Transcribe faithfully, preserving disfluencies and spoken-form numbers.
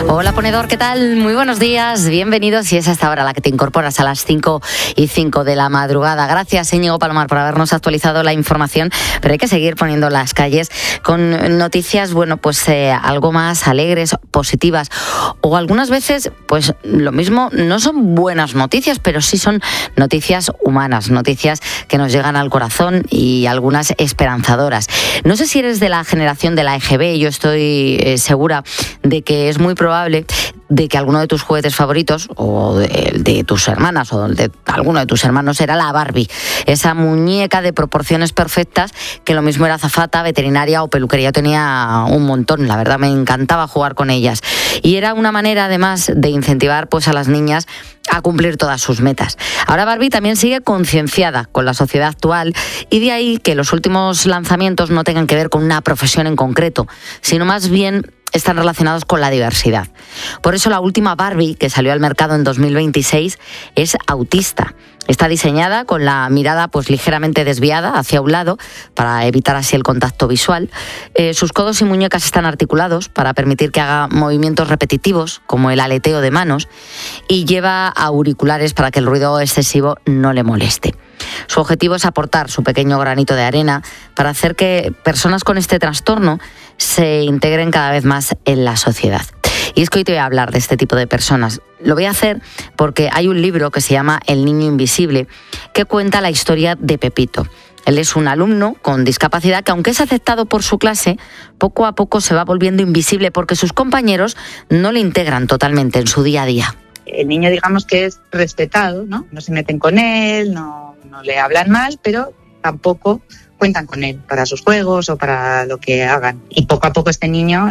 Hola ponedor, ¿qué tal? Muy buenos días, bienvenidos. Si es hasta ahora la que te incorporas a las cinco y cinco de la madrugada. Gracias, Íñigo Palomar, por habernos actualizado la información, pero hay que seguir poniendo las calles con noticias, bueno, pues eh, algo más alegres, positivas, o algunas veces, pues lo mismo, no son buenas noticias, pero sí son noticias humanas, noticias que nos llegan al corazón y algunas esperanzadoras. No sé si eres de la generación de la E G B, yo estoy eh, segura de que es muy probable de que alguno de tus juguetes favoritos, o de, de tus hermanas, o de alguno de tus hermanos, era la Barbie, esa muñeca de proporciones perfectas, que lo mismo era azafata, veterinaria o peluquería. Yo tenía un montón, la verdad, me encantaba jugar con ellas. Y era una manera, además, de incentivar pues, a las niñas a cumplir todas sus metas. Ahora Barbie también sigue concienciada con la sociedad actual, y de ahí que los últimos lanzamientos no tengan que ver con una profesión en concreto, sino más bien están relacionados con la diversidad. Por eso la última Barbie, que salió al mercado en dos mil veintiséis, es autista. Está diseñada con la mirada pues ligeramente desviada hacia un lado para evitar así el contacto visual. Eh, sus codos y muñecas están articulados para permitir que haga movimientos repetitivos como el aleteo de manos, y lleva auriculares para que el ruido excesivo no le moleste. Su objetivo es aportar su pequeño granito de arena para hacer que personas con este trastorno se integren cada vez más en la sociedad. Y es que hoy te voy a hablar de este tipo de personas. Lo voy a hacer porque hay un libro que se llama El niño invisible, que cuenta la historia de Pepito. Él es un alumno con discapacidad que, aunque es aceptado por su clase, poco a poco se va volviendo invisible porque sus compañeros no le integran totalmente en su día a día. El niño, digamos que es respetado, ¿no? No se meten con él, no, no le hablan mal, pero tampoco cuentan con él para sus juegos o para lo que hagan. Y poco a poco este niño